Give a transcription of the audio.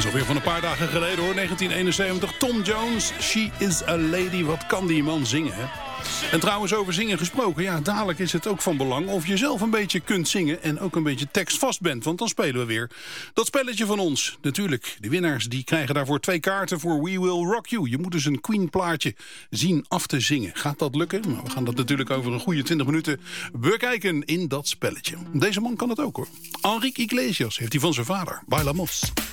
is alweer van een paar dagen geleden hoor, 1971. Tom Jones, She is a Lady. Wat kan die man zingen, hè? En trouwens over zingen gesproken, ja, dadelijk is het ook van belang of je zelf een beetje kunt zingen en ook een beetje tekstvast bent, want dan spelen we weer dat spelletje van ons. Natuurlijk, de winnaars die krijgen daarvoor 2 kaarten voor We Will Rock You. Je moet dus een Queen plaatje zien af te zingen. Gaat dat lukken? Nou, we gaan dat natuurlijk over een goede 20 minuten bekijken in dat spelletje. Deze man kan het ook hoor. Enrique Iglesias heeft hij van zijn vader, Bailamos.